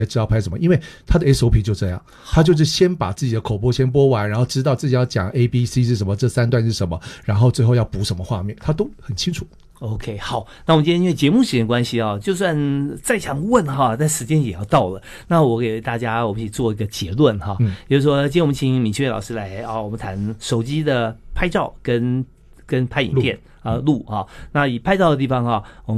知道拍什么，因为他的 SOP 就这样，他就是先把自己的口播先播完，然后知道自己要讲 A、B、C 是什么，这3段是什么，然后最后要补什么画面，他都很清楚。 OK， 好，那我们今天因为节目时间关系啊，就算再想问哈，但时间也要到了。那我给大家我们一起做一个结论哈，也就是说，今天我们请闵奇岳老师来啊，我们谈手机的拍照跟拍影片录啊。那以拍照的地方哈，我们